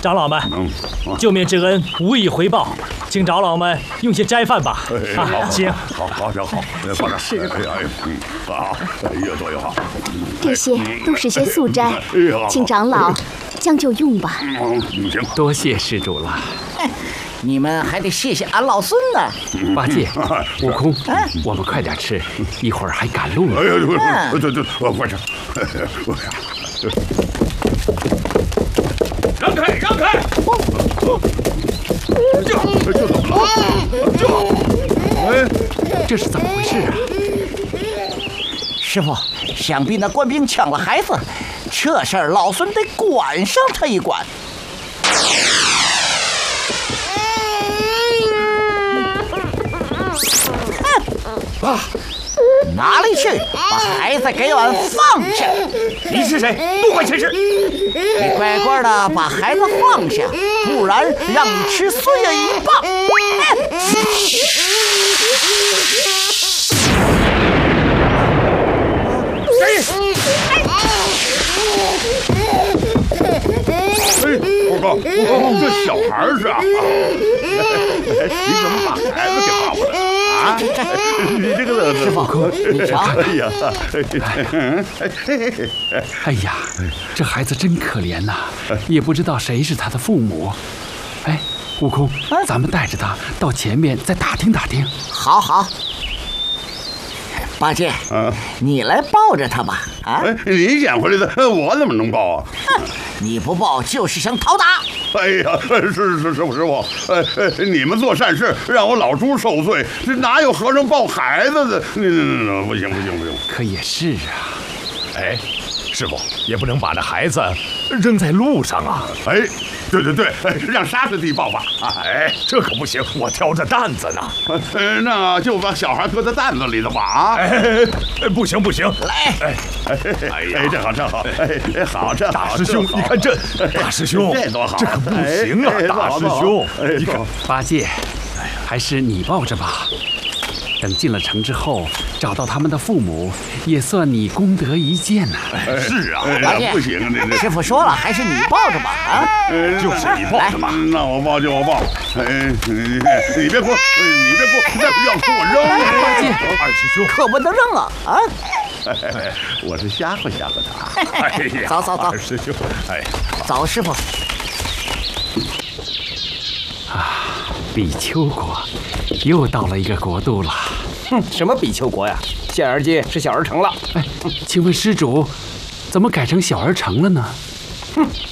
长老们，救命之恩无以回报，请长老们用些斋饭吧。请。 好，放这。好，越多越好。 这些都是些素斋，请长老将就用吧。 行， 多谢施主了。 你们还得谢谢俺老孙呢。 八戒、悟空，我们快点吃，一会儿还赶路呢。 哎呀，对，快吃！让开！这怎么了？ 这是怎么回事啊？ 师傅，想必那官兵抢了孩子，这事儿老孙得管上他一管。哪里去！把孩子给俺放下！ 你是谁？不管闲事！ 你乖乖的把孩子放下，不然让你吃岁月一棒！ 报告，这小孩是啊！你怎么把孩子给抱过来啊？你这个师傅，你瞧， 哎呀，这孩子真可怜呐，也不知道谁是他的父母。哎，悟空，咱们带着他到前面再打听打听。 好。八戒，你来抱着他吧。 你捡回来的，我怎么能抱啊？ 你不抱就是想讨打。 哎呀，是师傅，你们做善事，让我老猪受罪，这哪有和尚抱孩子的？不行。 可也是啊。 哎，师傅也不能把那孩子扔在路上啊！ 哎，对，让沙师弟抱吧。 哎，这可不行，我挑着担子呢。 那就把小孩搁在担子里头吧。啊！ 不行。 来， 正好。好，这大师兄，你看这，大师兄， 这多好， 这可不行啊，大师兄，你看， 八戒，还是你抱着吧。等进了城之后，找到他们的父母，也算你功德一件呐。 是啊，不行， 师傅说了，还是你抱着吧。啊， 就是你抱着吧。 那我抱就我抱。你别哭，再不要给我扔！ 八戒， 二师兄可不能扔啊！啊！ 我是吓唬他。 哎呀， 走， 二师兄，哎， 走，师傅。 比丘国又到了一个国度了。 什么比丘国呀？现而今是小儿城了。 哎，请问施主，怎么改成小儿城了呢？